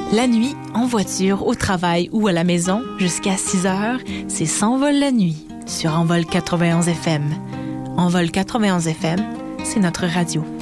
La nuit, en voiture, au travail ou à la maison, jusqu'à 6 heures, c'est S'envole la nuit sur Envol 91 FM. Envol 91 FM, c'est notre radio.